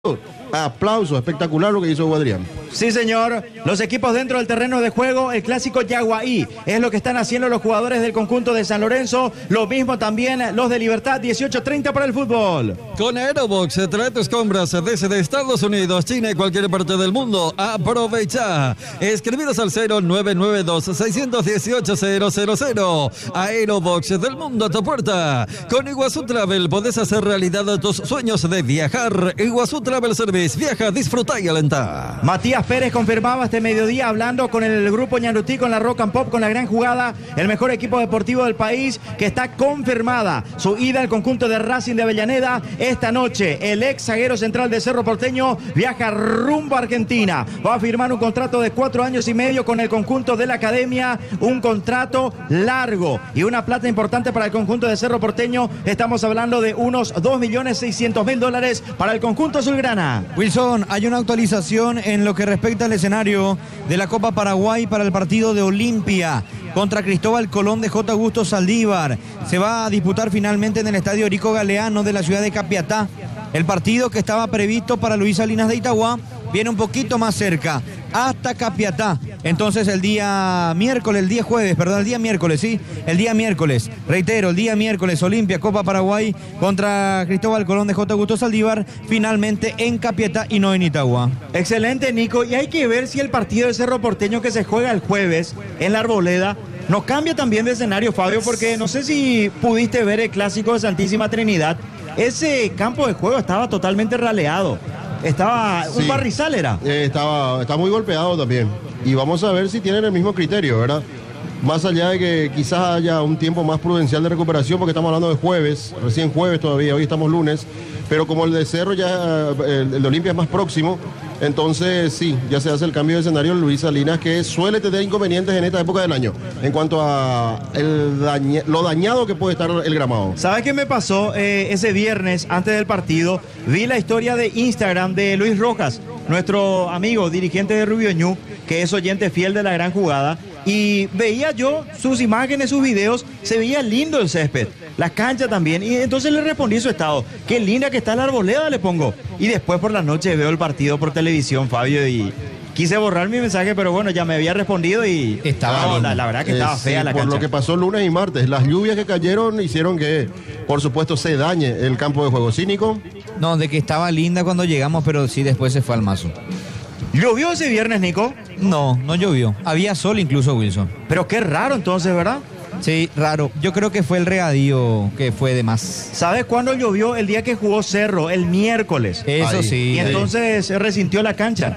Aplauso, espectacular lo que hizo Adrián. Sí, señor. Los equipos dentro del terreno de juego, el clásico Yaguaí, es lo que están haciendo los jugadores del conjunto de San Lorenzo. Lo mismo también los de Libertad, 18:30 para el fútbol. Con Aerobox, trae tus compras desde Estados Unidos, China y cualquier parte del mundo. Aprovecha. Escribidos al 0992-618-000. Aerobox, del mundo a tu puerta. Con Iguazú Travel podés hacer realidad tus sueños de viajar. Iguazú Travel Service. Viaja, disfruta y alenta. Matías Pérez confirmaba este mediodía hablando con el grupo Ñarutí, con la Rock and Pop, con la gran jugada, el mejor equipo deportivo del país, que está confirmada su ida al conjunto de Racing de Avellaneda. Esta noche el ex zaguero central de Cerro Porteño viaja rumbo a Argentina. Va a firmar un contrato de 4 años y medio con el conjunto de la academia, un contrato largo y una plata importante para el conjunto de Cerro Porteño. Estamos hablando de unos $2.600.000 para el conjunto azulgrana. Wilson, hay una actualización en lo que respecta al escenario de la Copa Paraguay para el partido de Olimpia contra Cristóbal Colón de J. Augusto Saldívar. Se va a disputar finalmente en el estadio Erico Galeano de la ciudad de Capiatá. El partido que estaba previsto para Luis Salinas de Itagua viene un poquito más cerca, hasta Capiatá. Entonces el día miércoles, reitero, el día miércoles, Olimpia, Copa Paraguay contra Cristóbal Colón de J. Augusto Saldívar, finalmente en Capiatá y no en Itagua. Excelente, Nico, y hay que ver si el partido de Cerro Porteño que se juega el jueves en la Arboleda nos cambia también de escenario, Fabio, porque no sé si pudiste ver el clásico de Santísima Trinidad. Ese campo de juego estaba totalmente raleado. Estaba un barrizal, era. Está muy golpeado también. Y vamos a ver si tienen el mismo criterio, ¿verdad? Más allá de que quizás haya un tiempo más prudencial de recuperación, porque estamos hablando de jueves, recién jueves todavía, hoy estamos lunes, pero como el de Cerro ya, el de Olimpia es más próximo, entonces sí, ya se hace el cambio de escenario en Luis Salinas, que suele tener inconvenientes en esta época del año, en cuanto a lo dañado que puede estar el gramado. ¿Sabes qué me pasó ese viernes antes del partido? Vi la historia de Instagram de Luis Rojas, nuestro amigo dirigente de Rubio Ñu, que es oyente fiel de la gran jugada. Y veía yo sus imágenes, sus videos, se veía lindo el césped, las canchas también, y entonces le respondí su estado, qué linda que está la Arboleda, le pongo. Y después por la noche veo el partido por televisión, Fabio, y quise borrar mi mensaje, pero bueno, ya me había respondido y estaba la verdad que estaba fea la cancha. Por lo que pasó lunes y martes, las lluvias que cayeron hicieron que, por supuesto, se dañe el campo de juego. ¿Sí, Nico? No, de que estaba linda cuando llegamos, pero sí después se fue al mazo. ¿Llovió ese viernes, Nico? No llovió. Había sol incluso, Wilson. Pero qué raro entonces, ¿verdad? Sí, raro. Yo creo que fue el regadío que fue de más. ¿Sabes cuándo llovió? El día que jugó Cerro, el miércoles. Eso ahí, sí. Y entonces se resintió la cancha.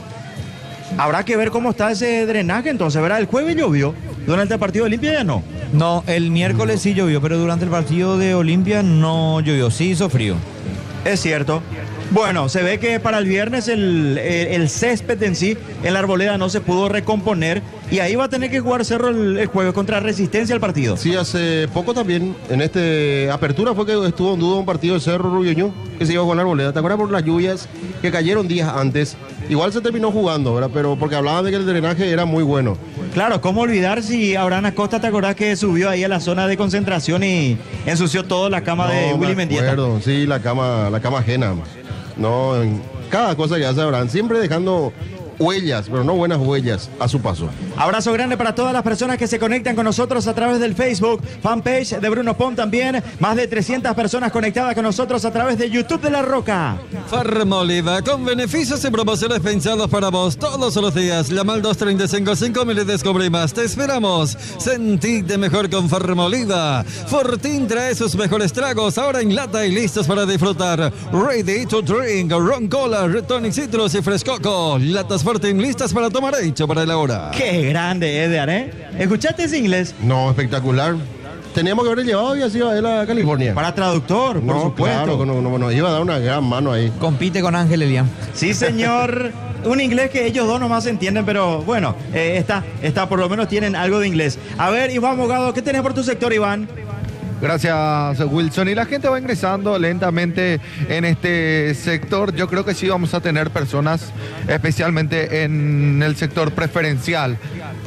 Habrá que ver cómo está ese drenaje entonces, ¿verdad? El jueves llovió. Durante el partido de Olimpia ya no. No, el miércoles sí llovió, pero durante el partido de Olimpia no llovió. Sí hizo frío. Es cierto. Bueno, se ve que para el viernes el césped en sí, en la Arboleda, no se pudo recomponer y ahí va a tener que jugar Cerro el jueves contra Resistencia el partido. Sí, hace poco también, en apertura fue que estuvo en duda un partido de Cerro Rubio Ñu, que se iba a jugar en la Arboleda. ¿Te acuerdas por las lluvias que cayeron días antes? Igual se terminó jugando, ¿verdad? Pero porque hablaban de que el drenaje era muy bueno. Claro, ¿cómo olvidar si Abraham Acosta, te acordás que subió ahí a la zona de concentración y ensució toda la cama de Willy Mendieta? Sí, la cama ajena. No, cada cosa que hace Abraham, siempre dejando huellas, pero no buenas huellas, a su paso. Abrazo grande para todas las personas que se conectan con nosotros a través del Facebook, fanpage de Bruno Pon también. Más de 300 personas conectadas con nosotros a través de YouTube de La Roca. Farmoliva, con beneficios y promociones pensados para vos todos los días. Llama al 235-5000 y descubrí más. Te esperamos. Sentite mejor con Farmoliva. Fortín trae sus mejores tragos, ahora en lata y listos para disfrutar. Ready to drink, ron cola, Red Tonic Citrus y Frescoco. Latas Fortín listas para tomar, hecho para la hora. Qué grande, Edgar, ¿eh? ¿Escuchaste ese inglés? No, espectacular. Teníamos que haber llevado y así a él a California. Para traductor, por supuesto. Claro, nos iba a dar una gran mano ahí. Compite con Ángel Elian. Sí, señor. Un inglés que ellos dos nomás entienden, pero bueno, está, por lo menos tienen algo de inglés. A ver, Iván Mogado, ¿qué tenés por tu sector, Iván? Gracias, Wilson. Y la gente va ingresando lentamente en este sector. Yo creo que sí vamos a tener personas, especialmente en el sector preferencial,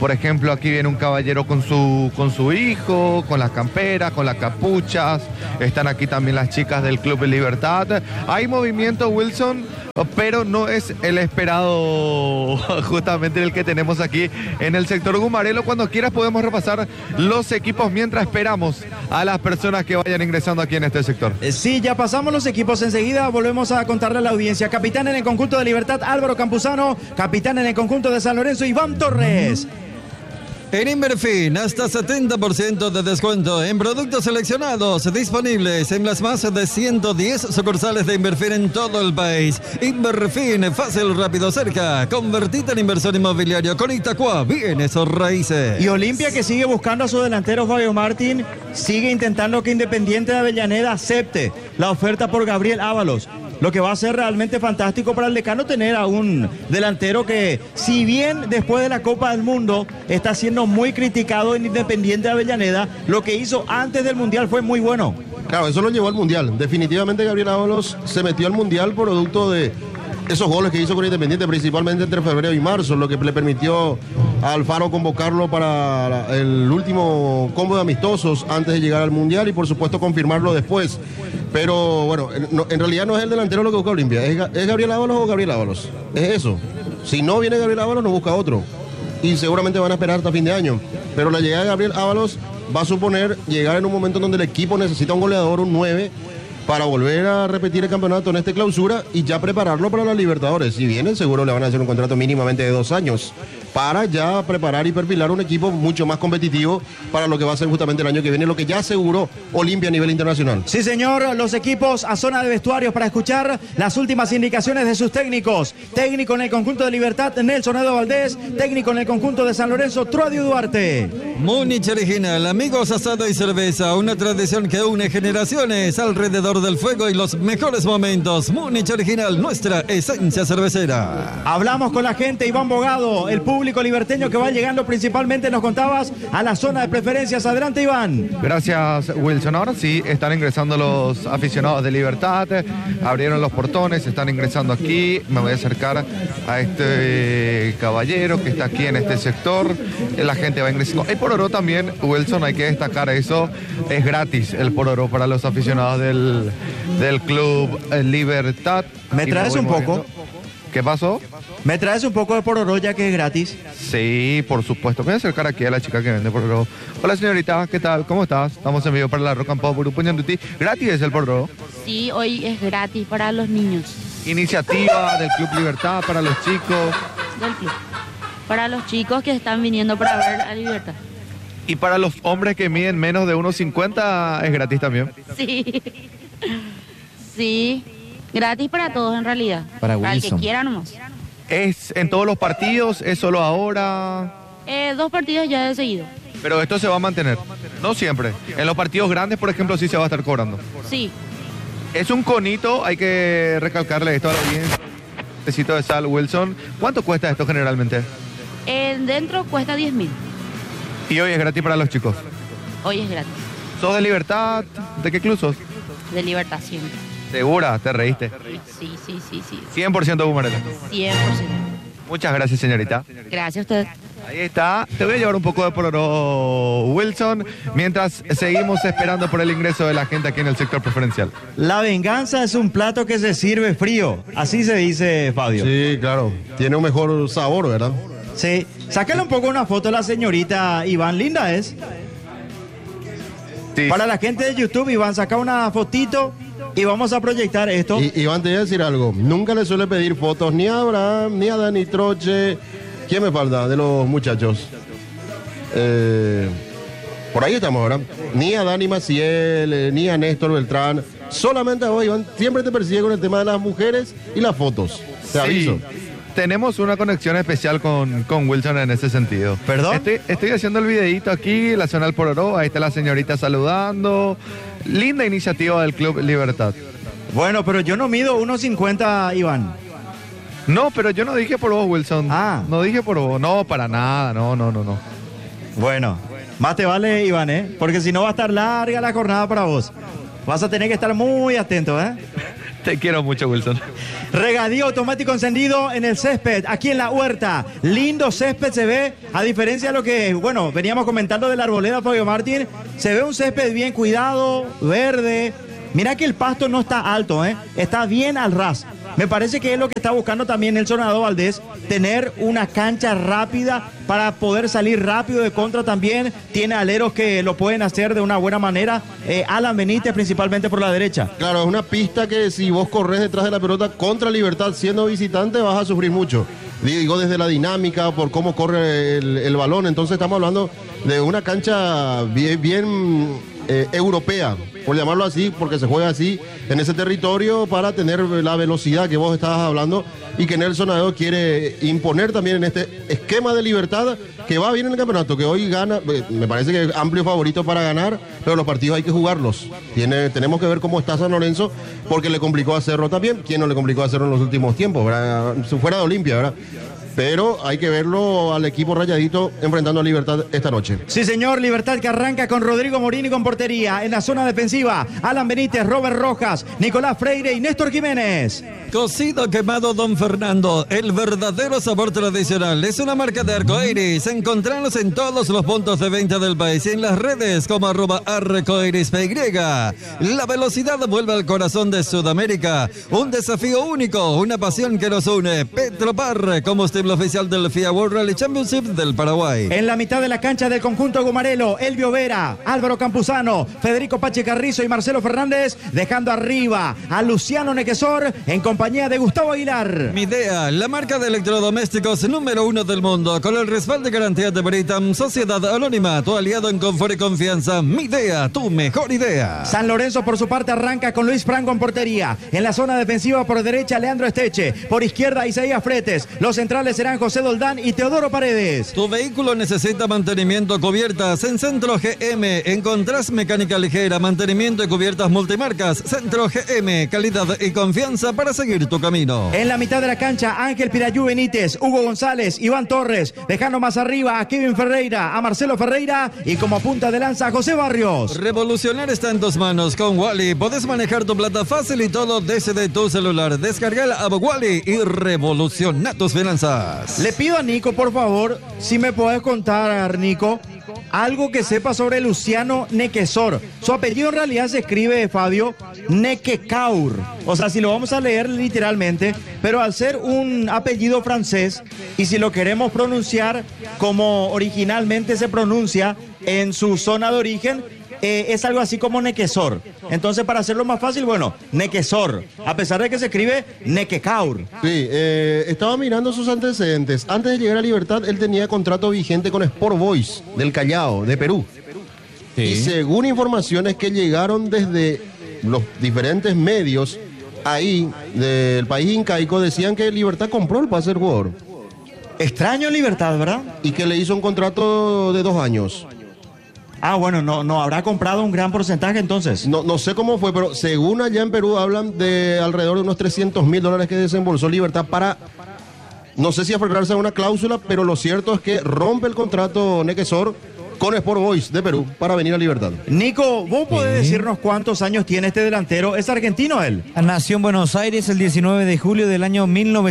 Por ejemplo, aquí viene un caballero con su hijo, con las camperas, con las capuchas. Están aquí también las chicas del Club Libertad. Hay movimiento, Wilson, pero no es el esperado justamente el que tenemos aquí en el sector Gumarelo. Cuando quieras podemos repasar los equipos mientras esperamos a las personas que vayan ingresando aquí en este sector. Sí, ya pasamos los equipos. Enseguida volvemos a contarle a la audiencia. Capitán en el conjunto de Libertad, Álvaro Campuzano. Capitán en el conjunto de San Lorenzo, Iván Torres. En Inverfin, hasta 70% de descuento en productos seleccionados disponibles en las más de 110 sucursales de Inverfin en todo el país. Inverfin, fácil, rápido, cerca. Convertite en inversión inmobiliario con Itacua, bienes o raíces. Y Olimpia, que sigue buscando a su delantero Fabio Martín, sigue intentando que Independiente de Avellaneda acepte la oferta por Gabriel Ábalos. Lo que va a ser realmente fantástico para el decano tener a un delantero que, si bien después de la Copa del Mundo está siendo muy criticado en Independiente de Avellaneda, lo que hizo antes del Mundial fue muy bueno. Claro, eso lo llevó al Mundial. Definitivamente Gabriel Ábalos se metió al Mundial producto de esos goles que hizo con Independiente, principalmente entre febrero y marzo, lo que le permitió a Alfaro convocarlo para el último combo de amistosos antes de llegar al Mundial y por supuesto confirmarlo después. Pero bueno, en realidad no es el delantero lo que busca Olimpia, ¿es Gabriel Ábalos o Gabriel Ábalos? Es eso. Si no viene Gabriel Ábalos, no busca otro. Y seguramente van a esperar hasta fin de año. Pero la llegada de Gabriel Ábalos va a suponer llegar en un momento donde el equipo necesita un goleador, un 9, para volver a repetir el campeonato en esta clausura y ya prepararlo para las Libertadores. Si viene, seguro le van a hacer un contrato mínimamente de 2 años para ya preparar y perfilar un equipo mucho más competitivo para lo que va a ser justamente el año que viene, lo que ya aseguró Olimpia a nivel internacional. Sí, señor, los equipos a zona de vestuarios para escuchar las últimas indicaciones de sus técnicos. Técnico en el conjunto de Libertad, Nelson Edo Valdés. Técnico en el conjunto de San Lorenzo, Truadio Duarte. Múnich Original, amigos, asado y cerveza, una tradición que une generaciones alrededor del fuego y los mejores momentos. Múnich Original, nuestra esencia cervecera. Hablamos con la gente, Iván Bogado, el público liberteño que va llegando principalmente, nos contabas, a la zona de preferencias. Adelante, Iván. Gracias, Wilson. Ahora sí, están ingresando los aficionados de Libertad, abrieron los portones, están ingresando aquí. Me voy a acercar a este caballero que está aquí en este sector. La gente va ingresando. El pororó también, Wilson, hay que destacar eso, es gratis el pororó para los aficionados del Club Libertad. ¿Me traes un poco? ¿Qué pasó? ¿Me traes un poco de pororó ya que es gratis? Sí, por supuesto. Me voy a acercar aquí a la chica que vende pororó. Hola, señorita, ¿qué tal? ¿Cómo estás? Estamos en vivo para la Rock and Pop, Grupo Ñandutí. ¿Gratis es el pororó? Sí, hoy es gratis para los niños. Iniciativa del Club Libertad para los chicos. Del club. Para los chicos que están viniendo para ver a Libertad. Y para los hombres que miden menos de 1,50 es gratis también. Sí. Sí. Gratis para todos en realidad. Para el que Wilson. quiera nomás. ¿Es en todos los partidos? ¿Es solo ahora? 2 partidos ya de seguido. Pero esto se va a mantener. No siempre. En los partidos grandes, por ejemplo, sí se va a estar cobrando. Sí. Es un conito, hay que recalcarle esto a la audiencia. Necesito de sal, Wilson. ¿Cuánto cuesta esto generalmente? Dentro cuesta 10.000. Y hoy es gratis para los chicos. Hoy es gratis. ¿Sos de Libertad? ¿De qué club sos? De Libertad siempre. ¿Segura? ¿Te reíste? Sí, sí, sí, sí. 100% Bumarela. 100%. Muchas gracias, señorita. Gracias a usted. Ahí está. Te voy a llevar un poco de pororó, Wilson, mientras seguimos esperando por el ingreso de la gente aquí en el sector preferencial. La venganza es un plato que se sirve frío. Así se dice, Fabio. Sí, claro. Tiene un mejor sabor, ¿verdad? Sí. Sácale un poco una foto a la señorita Iván. Linda es. Sí. Para la gente de YouTube, Iván, saca una fotito y vamos a proyectar esto. Iván, te voy a decir algo. Nunca le suele pedir fotos ni a Abraham, ni a Dani Troche. ¿Quién me falta de los muchachos? Por ahí estamos, ¿verdad? Ni a Dani Maciel, ni a Néstor Beltrán. Solamente a vos, Iván. Siempre te persigue con el tema de las mujeres y las fotos. Te aviso. Tenemos una conexión especial con Wilson en ese sentido. ¿Perdón? Estoy haciendo el videito aquí, la zona del pororó. Ahí está la señorita saludando. Linda iniciativa del Club Libertad. Bueno, pero yo no mido 1.50, Iván. No, pero yo no dije por vos, Wilson. Ah. No dije por vos. No, para nada. No. Bueno, más te vale, Iván, ¿eh? Porque si no va a estar larga la jornada para vos. Vas a tener que estar muy atento, ¿eh? Te quiero mucho, Wilson. Regadío automático encendido en el césped, aquí en la huerta. Lindo césped se ve, a diferencia de lo que, bueno, veníamos comentando de la arboleda, Fabio Martín. Se ve un césped bien cuidado, verde. Mira que el pasto no está alto, está bien al ras. Me parece que es lo que está buscando también Nelson Aldo Valdés, tener una cancha rápida para poder salir rápido de contra también. Tiene aleros que lo pueden hacer de una buena manera. Alan Benítez principalmente por la derecha. Claro, es una pista que si vos corres detrás de la pelota contra Libertad siendo visitante vas a sufrir mucho. Digo, desde la dinámica, por cómo corre el balón. Entonces estamos hablando de una cancha bien europea, por llamarlo así, porque se juega así en ese territorio para tener la velocidad que vos estabas hablando y que Nelson Aldo quiere imponer también en este esquema de Libertad que va bien en el campeonato, que hoy gana, me parece que es amplio favorito para ganar, pero los partidos hay que jugarlos. Tenemos que ver cómo está San Lorenzo, porque le complicó a Cerro también. ¿Quién no le complicó a Cerro en los últimos tiempos, ¿verdad? Fuera de Olimpia, ¿verdad? Pero hay que verlo al equipo rayadito enfrentando a Libertad esta noche. Sí, señor, Libertad que arranca con Rodrigo Morini con portería. En la zona defensiva, Alan Benítez, Robert Rojas, Nicolás Freire y Néstor Jiménez. Cocido quemado Don Fernando, el verdadero sabor tradicional. Es una marca de Arcoiris. Encontranos en todos los puntos de venta del país y en las redes como @arcoirispy. La velocidad vuelve al corazón de Sudamérica. Un desafío único, una pasión que nos une. Petropar, combustible oficial del FIA World Rally Championship del Paraguay. En la mitad de la cancha del conjunto Gumarelo, Elvio Vera, Álvaro Campuzano, Federico Pache Carrizo y Marcelo Fernández, dejando arriba a Luciano Nequesor en compañía de Gustavo Aguilar. Midea, la marca de electrodomésticos número 1 del mundo, con el respaldo y garantía de Britam, Sociedad Anónima, tu aliado en confort y confianza. Midea, tu mejor idea. San Lorenzo por su parte arranca con Luis Franco en portería. En la zona defensiva por derecha, Leandro Esteche. Por izquierda, Isaías Fretes. Los centrales serán José Doldán y Teodoro Paredes. Tu vehículo necesita mantenimiento, cubiertas. En Centro GM encontrás mecánica ligera, mantenimiento y cubiertas multimarcas. Centro GM, calidad y confianza para seguir tu camino. En la mitad de la cancha, Ángel Pirayú Benítez, Hugo González, Iván Torres, dejando más arriba a Kevin Ferreira, a Marcelo Ferreira y como punta de lanza a José Barrios. Revolucionar está en tus manos con Wally. Podés manejar tu plata fácil y todo desde tu celular. Descarga la app Wally y revoluciona tus finanzas. Le pido a Nico, por favor, si me puedes contar, Nico, algo que sepa sobre Luciano Nequesor. Su apellido en realidad se escribe, Fabio, Nequecaur. O sea, si lo vamos a leer literalmente, pero al ser un apellido francés y si lo queremos pronunciar como originalmente se pronuncia en su zona de origen, es algo así como Nequesor. Entonces, para hacerlo más fácil, bueno, Nequesor, a pesar de que se escribe Nequecaur. Sí, estaba mirando sus antecedentes. Antes de llegar a Libertad, él tenía contrato vigente con Sport Boys del Callao, de Perú. Sí. Y según informaciones que llegaron desde los diferentes medios ahí del país incaico, decían que Libertad compró el pase del jugador. Extraño Libertad, ¿verdad? Y que le hizo un contrato de 2 años. Ah, bueno, no habrá comprado un gran porcentaje entonces. No sé cómo fue, pero según allá en Perú hablan de alrededor de unos $300.000 que desembolsó Libertad para, no sé si aferrarse a una cláusula, pero lo cierto es que rompe el contrato Nequesor con Sport Boys de Perú para venir a Libertad. Nico, ¿vos podés decirnos cuántos años tiene este delantero? ¿Es argentino él? Nació en Buenos Aires el 19 de julio del año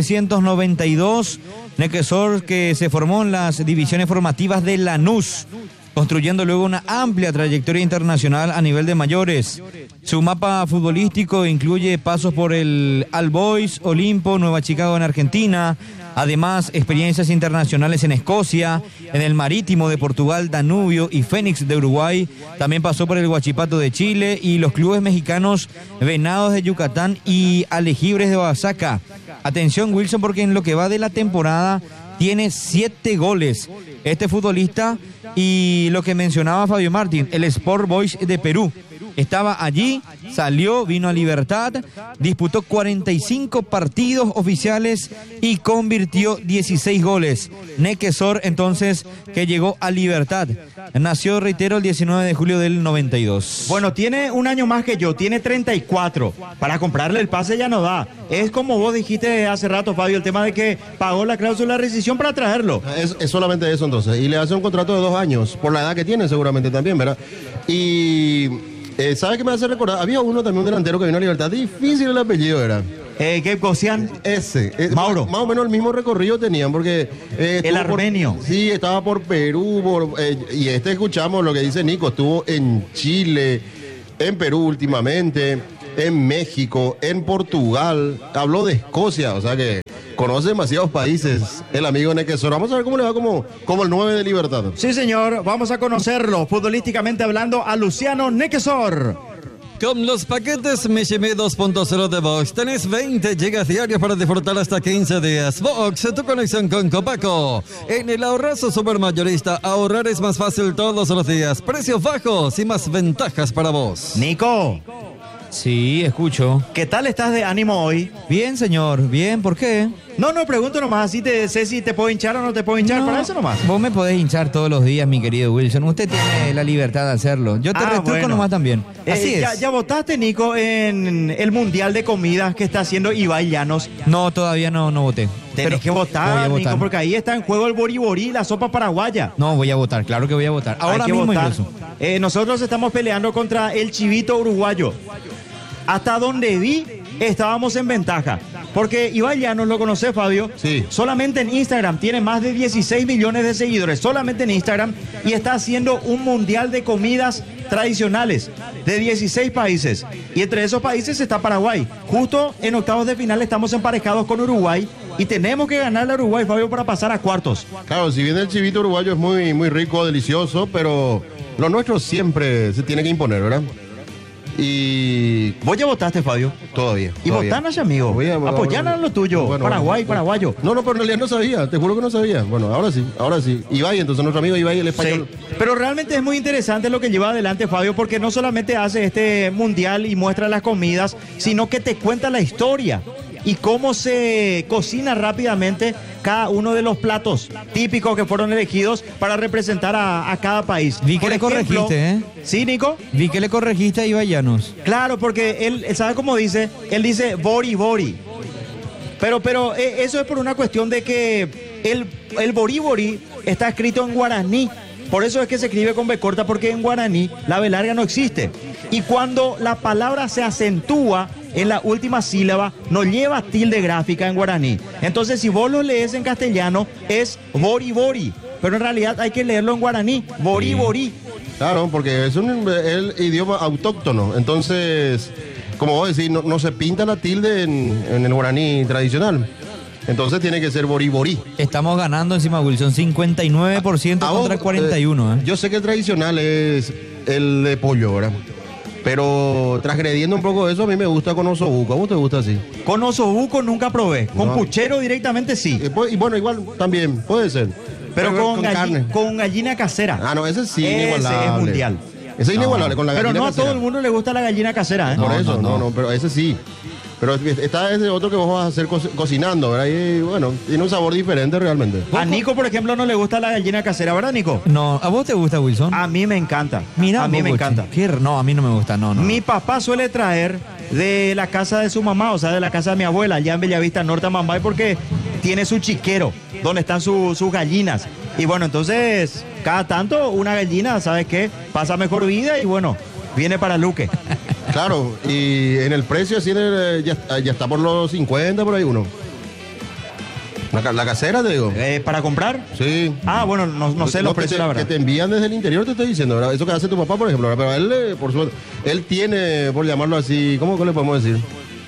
1992. Nequesor, que se formó en las divisiones formativas de Lanús, construyendo luego una amplia trayectoria internacional a nivel de mayores. Su mapa futbolístico incluye pasos por el All Boys, Olimpo, Nueva Chicago en Argentina, además experiencias internacionales en Escocia, en el Marítimo de Portugal, Danubio y Fénix de Uruguay. También pasó por el Huachipato de Chile y los clubes mexicanos Venados de Yucatán y Alejibres de Oaxaca. Atención, Wilson, porque en lo que va de la temporada tiene 7 goles. Este futbolista, y lo que mencionaba Fabio Martín, el Sport Boys de Perú. Estaba allí, salió, vino a Libertad, disputó 45 partidos oficiales y convirtió 16 goles. Nequesor, entonces, que llegó a Libertad. Nació, reitero, el 19 de julio del 92. Bueno, tiene un año más que yo, tiene 34. Para comprarle el pase ya no da. Es como vos dijiste hace rato, Fabio, el tema de que pagó la cláusula de rescisión para traerlo. Es solamente eso entonces. Y le hace un contrato de 2 años, por la edad que tiene seguramente también, ¿verdad? Y ¿Sabes qué me hace recordar? Había uno también, un delantero que vino a Libertad. Difícil el apellido era. Gabe Gocian. Ese. Mauro. Más o menos el mismo recorrido tenían porque... El armenio. Sí, estaba por Perú. Y escuchamos lo que dice Nico. Estuvo en Chile, en Perú últimamente, en México, en Portugal. Habló de Escocia, o sea que conoce demasiados países el amigo Nequesor. Vamos a ver cómo le va como el 9 de Libertad. Sí, señor. Vamos a conocerlo, futbolísticamente hablando, a Luciano Nequesor. Con los paquetes Mishimi 2.0 de Vox tenés 20 gigas diarios para disfrutar hasta 15 días. Vox, tu conexión con Copaco. En el ahorrazo supermayorista, ahorrar es más fácil todos los días. Precios bajos y más ventajas para vos. Nico, Sí, escucho. ¿qué tal estás de ánimo hoy? Bien, señor, bien, ¿por qué? No, pregunto nomás, así sé si te puedo hinchar o no te puedo hinchar, No, para eso nomás. Vos me podés hinchar todos los días, mi querido Wilson. Usted tiene la libertad de hacerlo. Yo te retruco bueno. nomás también. Así es. ¿Ya votaste, Nico, en el Mundial de Comidas que está haciendo Ibai Llanos? No, todavía no voté. Tenés que voy votar, a Nico, votar. porque ahí está en juego el boriborí, la sopa paraguaya. No, voy a votar, claro que voy a votar. Ahora Hay que mismo votar. incluso. Nosotros estamos peleando contra el chivito uruguayo. Hasta donde vi, estábamos en ventaja. Porque Ibai Llanos, ¿lo conoce, Fabio? Sí. Solamente en Instagram tiene más de 16 millones de seguidores, solamente en Instagram, y está haciendo un mundial de comidas tradicionales de 16 países. Y entre esos países está Paraguay. Justo en octavos de final estamos emparejados con Uruguay y tenemos que ganarle a Uruguay, Fabio, para pasar a cuartos. Claro, si bien el chivito uruguayo es muy, muy rico, delicioso, pero lo nuestro siempre se tiene que imponer, ¿verdad? Y Vos ya votaste, Fabio. todavía. Y todavía. votanos, amigo. Apoyanos lo tuyo. Bueno, Paraguay, bueno. paraguayo. No, pero en realidad no sabía, te juro que no sabía. Bueno, ahora sí. Ibai, entonces nuestro amigo Ibai, el español. Sí. Pero realmente es muy interesante lo que lleva adelante Fabio, porque no solamente hace este mundial y muestra las comidas, sino que te cuenta la historia y cómo se cocina rápidamente cada uno de los platos típicos que fueron elegidos para representar a cada país. Vi que le corregiste, ¿eh? ¿Sí, Nico? Vi que le corregiste a Ibai Llanos. Claro, porque él ¿sabe cómo dice? Él dice bori bori. Pero eso es por una cuestión de que el bori bori está escrito en guaraní. Por eso es que se escribe con B corta, porque en guaraní la B larga no existe. Y cuando la palabra se acentúa en la última sílaba, no lleva tilde gráfica en guaraní. Entonces, si vos lo lees en castellano, es bori bori. Pero en realidad hay que leerlo en guaraní, bori bori. Claro, porque es el idioma autóctono. Entonces, como vos decís, no se pinta la tilde en el guaraní tradicional. Entonces tiene que ser boriborí. Estamos ganando encima, Wilson. 59% contra 41%. Yo sé que el tradicional es el de pollo, ¿verdad? Pero transgrediendo un poco eso, a mí me gusta con osobuco. ¿A vos te gusta así? Con osobuco nunca probé. Con No. puchero directamente sí. Y bueno, igual también, puede ser. Pero con carne. con gallina casera. Ah, no, ese sí, Ese inigualable. es mundial. Ese es inigualable con la Pero gallina no a casera. todo el mundo le gusta la gallina casera, ¿eh? Por eso, no, pero ese sí. Pero está ese otro que vos vas a hacer cocinando, ¿verdad? Y bueno, tiene un sabor diferente realmente. A Nico, por ejemplo, no le gusta la gallina casera, ¿verdad, Nico? No, ¿a vos te gusta, Wilson? A mí me encanta. Mira, a mí me vos, encanta. No, a mí no me gusta, no. Mi papá suele traer de la casa de su mamá, o sea, de la casa de mi abuela, allá en Bellavista Norte, Mambay, porque tiene su chiquero, donde están sus gallinas. Y bueno, entonces, cada tanto una gallina, ¿sabes qué? Pasa mejor vida y bueno, viene para Luque. Claro, y en el precio así ya está por los 50 por ahí uno. La casera, te digo. ¿Para comprar? Sí. Ah, bueno, no sé los que precios, te, la verdad. que te envían desde el interior, te estoy diciendo, ¿verdad? Eso que hace tu papá, por ejemplo, ¿verdad? Pero él, por suerte, él tiene, por llamarlo así, ¿cómo le podemos decir?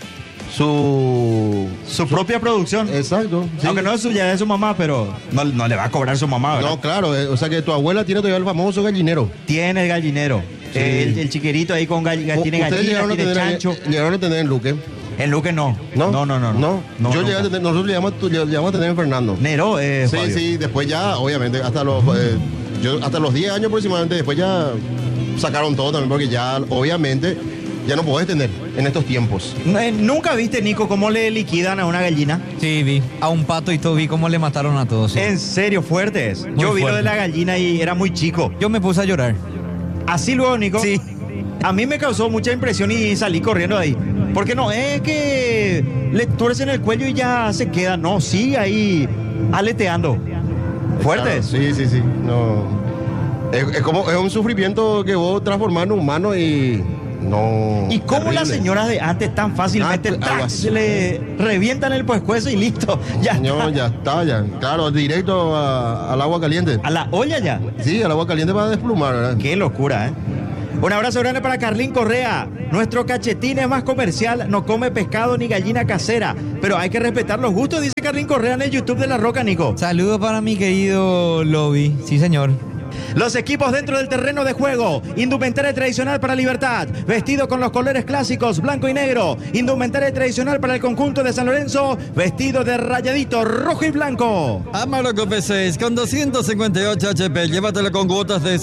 Su propia producción. Exacto. Sí. Aunque no es suya, es de su mamá, pero no le va a cobrar su mamá, ¿verdad? No, claro, o sea que tu abuela tiene todavía el famoso gallinero. Tiene el gallinero. Sí. El chiquerito ahí con tiene ¿Ustedes gallina, llegaron a tiene tener, chancho. llegaron a tener en Luque? En Luque no. ¿No? No. Yo llegué a tener, nosotros llegamos a tener en Fernando. Nero, Sí, Fabio. sí, después ya, obviamente, hasta los 10 años aproximadamente, después ya sacaron todo también, porque ya, obviamente, ya no podés tener en estos tiempos. ¿Nunca viste, Nico, cómo le liquidan a una gallina? Sí, vi. A un pato y todo vi cómo le mataron a todos. Sí. En serio, fuerte es. Yo vi lo fuerte. de la gallina y era muy chico. Yo me puse a llorar. Así luego, Nico. Sí. A mí me causó mucha impresión y salí corriendo de ahí. Porque no es que le tuercen el cuello y ya se queda. No, sigue ahí aleteando. Fuerte. Claro, sí. No. Es un sufrimiento que vos transformás en humano y No. ¿Y cómo las terrible. señoras de antes tan fácilmente Agua. se le revientan el pescuezo y listo? Ya No, está. ya está, ya. Claro, directo al agua caliente. A la olla ya. Sí, al agua caliente para desplumar, ¿verdad? Qué locura, ¿eh? Un abrazo grande para Carlín Correa. Nuestro cachetín es más comercial, no come pescado ni gallina casera. Pero hay que respetar los gustos, dice Carlín Correa en el YouTube de La Roca, Nico. Saludos para mi querido Lobby. Sí, señor. Los equipos dentro del terreno de juego. Indumentaria tradicional para Libertad. Vestido con los colores clásicos blanco y negro. Indumentaria tradicional para el conjunto de San Lorenzo. Vestido de rayadito rojo y blanco. Amarok P6 con 258 HP. Llévatelo con cuotas de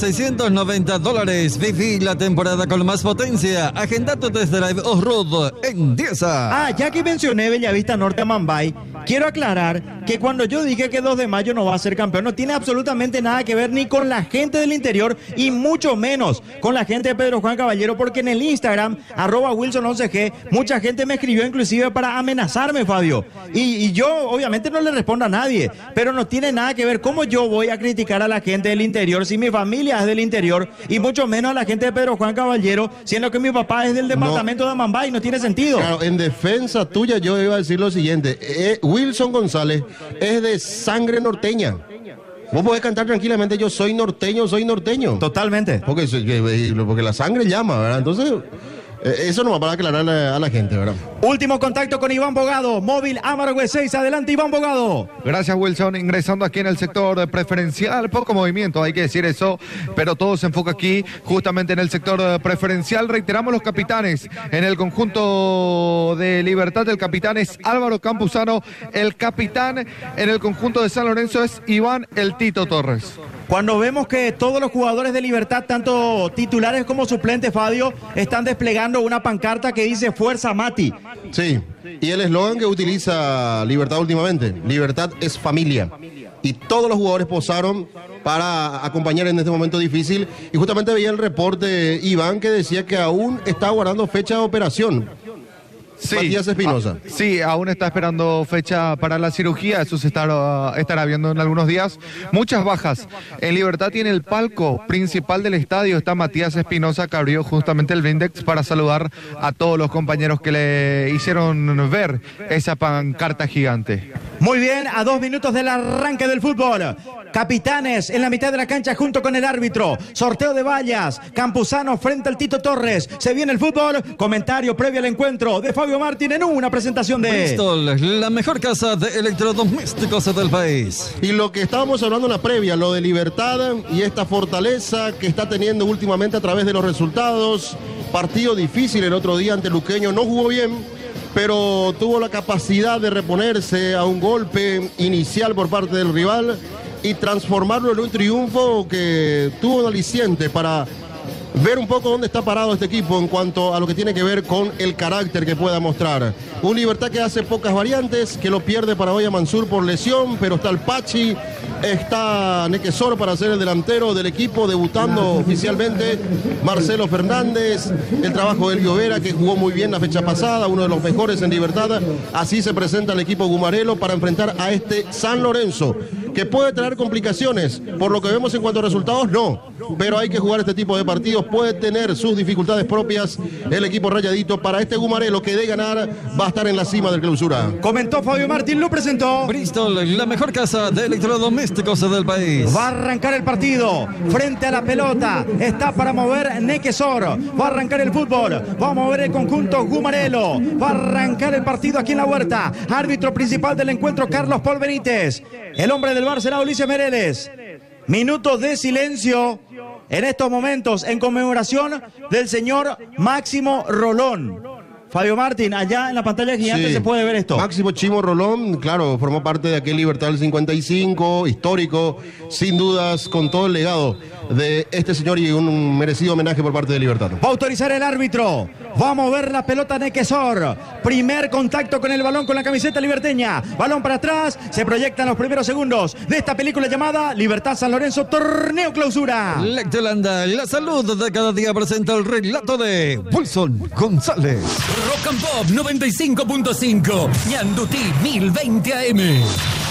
$690. Viví la temporada con más potencia. Agenda tu test drive off-road en Diesa. Ya que mencioné Bellavista Norte a Mambay, quiero aclarar que cuando yo dije que 2 de mayo no va a ser campeón, no tiene absolutamente nada que ver ni con la gente del interior y mucho menos con la gente de Pedro Juan Caballero, porque en el Instagram, @Wilson11G, mucha gente me escribió inclusive para amenazarme, Fabio. Y yo obviamente no le respondo a nadie, pero no tiene nada que ver cómo yo voy a criticar a la gente del interior si mi familia es del interior y mucho menos a la gente de Pedro Juan Caballero, siendo que mi papá es del departamento de Amambay, no tiene sentido. Claro, en defensa tuya yo iba a decir lo siguiente. Wilson González es de sangre norteña. Vos podés cantar tranquilamente, yo soy norteño. Totalmente. Porque la sangre llama, ¿verdad? Entonces, eso no va para aclararle a la gente, ¿verdad? Último contacto con Iván Bogado, móvil Amargo 6, adelante Iván Bogado. Gracias, Wilson. Ingresando aquí en el sector preferencial, poco movimiento, hay que decir eso, pero todo se enfoca aquí justamente en el sector preferencial. Reiteramos los capitanes en el conjunto de Libertad. El capitán es Álvaro Campuzano, el capitán en el conjunto de San Lorenzo es Iván El Tito Torres. Cuando vemos que todos los jugadores de Libertad, tanto titulares como suplentes, Fabio, están desplegando una pancarta que dice Fuerza Mati. Sí, y el eslogan que utiliza Libertad últimamente, Libertad es familia. Y todos los jugadores posaron para acompañar en este momento difícil. Y justamente veía el reporte, Iván, que decía que aún está guardando fecha de operación. Sí. Matías Espinosa. Sí, aún está esperando fecha para la cirugía, eso se estará viendo en algunos días. Muchas bajas. En Libertad tiene el palco principal del estadio, está Matías Espinosa, que abrió justamente el blindex para saludar a todos los compañeros que le hicieron ver esa pancarta gigante. Muy bien, a 2 minutos del arranque del fútbol. Capitanes en la mitad de la cancha junto con el árbitro. Sorteo de vallas. Campuzano frente al Tito Torres. Se viene el fútbol. Comentario previo al encuentro de Fabio Martín en una presentación de Bristol, la mejor casa de electrodomésticos del país. Y lo que estábamos hablando en la previa, lo de Libertad y esta fortaleza que está teniendo últimamente a través de los resultados. Partido difícil el otro día ante Luqueño, no jugó bien, pero tuvo la capacidad de reponerse a un golpe inicial por parte del rival y transformarlo en un triunfo que tuvo un aliciente para ver un poco dónde está parado este equipo en cuanto a lo que tiene que ver con el carácter que pueda mostrar. Un Libertad que hace pocas variantes, que lo pierde para hoy a Mansur por lesión, pero está el Pachi, está Nequesor para ser el delantero del equipo, debutando oficialmente Marcelo Fernández, el trabajo de Elio Vera, que jugó muy bien la fecha pasada, uno de los mejores en Libertad. Así se presenta el equipo Gumarelo para enfrentar a este San Lorenzo, que puede traer complicaciones, por lo que vemos en cuanto a resultados, no, pero hay que jugar este tipo de partidos, puede tener sus dificultades propias el equipo rayadito. Para este Gumarelo, que de ganar va a estar en la cima del clausura. Comentó Fabio Martín, lo presentó. Bristol, la mejor casa de electrodomésticos del país. Va a arrancar el partido, frente a la pelota, está para mover Nequesor, va a arrancar el fútbol, va a mover el conjunto Gumarelo, va a arrancar el partido aquí en la Huerta. Árbitro principal del encuentro, Carlos Paul Benítez. El hombre del VAR será Ulises Mereles. Minutos de silencio en estos momentos en conmemoración del señor Máximo Rolón. Fabio Martín, allá en la pantalla gigante Sí. se puede ver esto. Máximo Chimo Rolón, claro, formó parte de aquel Libertad del 55, histórico, sin dudas, con todo el legado de este señor y un merecido homenaje por parte de Libertad. Va a autorizar el árbitro. Va a mover la pelota Nequesor. Primer contacto con el balón con la camiseta liberteña. Balón para atrás. Se proyectan los primeros segundos de esta película llamada Libertad San Lorenzo Torneo Clausura. Lectelanda, la salud de cada día presenta el relato de Wilson González. Rock and Pop 95.5, Ñandutí 1020 AM.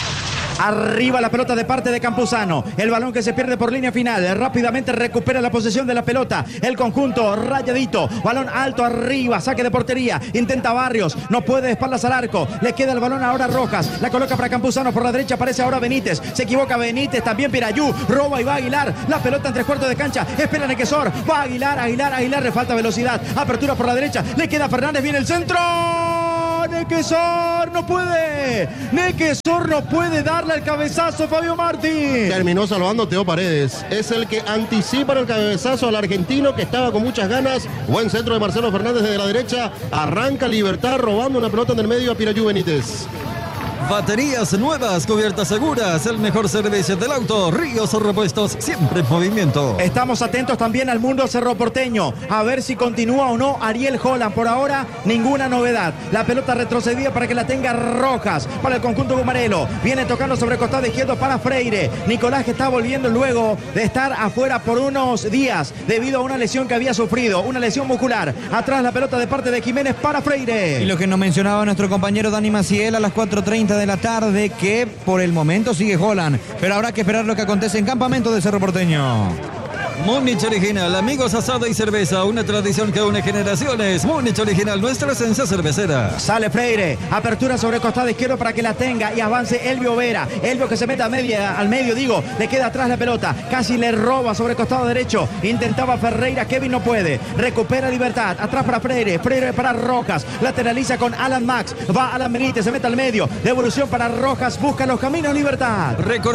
Arriba la pelota de parte de Campuzano. El balón que se pierde por línea final. Rápidamente recupera la posesión de la pelota. El conjunto rayadito. Balón alto arriba. Saque de portería. Intenta Barrios. No puede, de espaldas al arco. Le queda el balón ahora a Rojas. La coloca para Campuzano. Por la derecha aparece ahora Benítez. Se equivoca Benítez. También Pirayú. Roba y va Aguilar. La pelota en 3/4 de cancha. Espera Nequesor. Va Aguilar. Le falta velocidad. Apertura por la derecha. Le queda Fernández. Viene el centro. Nequesor no puede. Nequesor no puede darle el cabezazo, Fabio Martín. Terminó salvando Teo Paredes. Es el que anticipa el cabezazo al argentino que estaba con muchas ganas. Buen centro de Marcelo Fernández desde la derecha. Arranca Libertad robando una pelota en el medio a Pirayú Benítez. Baterías nuevas, cubiertas seguras, el mejor servicio del auto. Ríos Repuestos, siempre en movimiento. Estamos atentos también al mundo cerroporteño, a ver si continúa o no Ariel Holland. Por ahora, ninguna novedad. La pelota retrocedida para que la tenga Rojas, para el conjunto Bumarelo. Viene tocando sobre el costado izquierdo para Freire. Nicolás, que está volviendo luego de estar afuera por unos días debido a una lesión que había sufrido, una lesión muscular. Atrás la pelota de parte de Jiménez para Freire. Y lo que nos mencionaba nuestro compañero Dani Maciel a las 4:30 de la tarde, que por el momento sigue Holland, pero habrá que esperar lo que acontece en Campamento de Cerro Porteño. Múnich Original, amigos, asado y cerveza, una tradición que une generaciones. Múnich Original, nuestra esencia cervecera. Sale Freire, apertura sobre el costado izquierdo para que la tenga y avance Elvio Vera. Elvio que se mete al medio, le queda atrás la pelota, casi le roba sobre el costado derecho. Intentaba Ferreira, Kevin no puede. Recupera Libertad, atrás para Freire, Freire para Rojas, lateraliza con Alan Max, va Alan Benítez, se mete al medio, devolución para Rojas, busca los caminos Libertad.